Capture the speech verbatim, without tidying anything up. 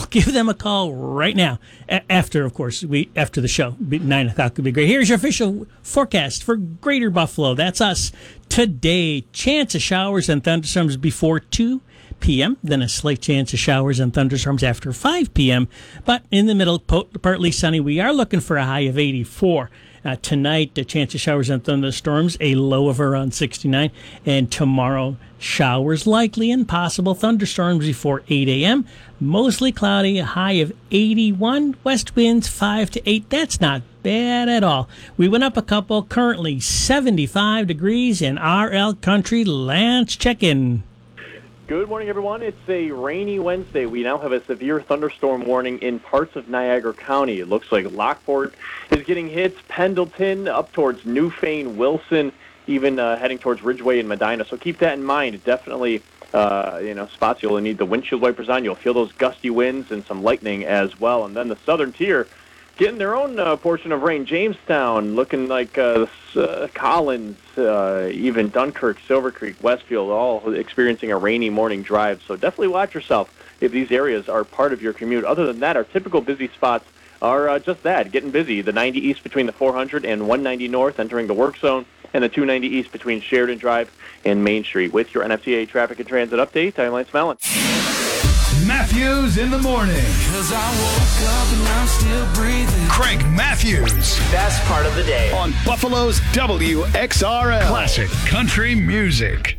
give them a call right now. A- after, of course, we after the show. nine o'clock would be great. Here's your official forecast for Greater Buffalo. That's us. Today, chance of showers and thunderstorms before two p.m., then a slight chance of showers and thunderstorms after five p.m., but in the middle, partly sunny. We are looking for a high of eighty-four. Uh, tonight, a chance of showers and thunderstorms, a low of around sixty-nine. And tomorrow, showers likely and possible thunderstorms before eight a.m. Mostly cloudy, a high of eighty-one. West winds five to eight. That's not bad at all. We went up a couple. Currently seventy-five degrees in R L Country. Lance, check in. Good morning, everyone. It's a rainy Wednesday. We now have a severe thunderstorm warning in parts of Niagara County. It looks like Lockport is getting hits, Pendleton, up towards Newfane, Wilson, even uh, heading towards Ridgeway and Medina. So keep that in mind. Definitely, uh, you know, spots you'll need the windshield wipers on. You'll feel those gusty winds and some lightning as well. And then the southern tier getting their own uh, portion of rain. Jamestown looking like uh, uh, Collins, uh, even Dunkirk, Silver Creek, Westfield, all experiencing a rainy morning drive. So definitely watch yourself if these areas are part of your commute. Other than that, our typical busy spots are uh, just that, getting busy. The ninety east between the four hundred and one ninety north entering the work zone, and the two ninety east between Sheridan Drive and Main Street. With your N F T A Traffic and Transit Update, I'm Lance Mallon. Matthews in the morning. Cause I woke up and I'm still breathing. Craig Matthews. Best part of the day. On Buffalo's W X R L. Classic country music.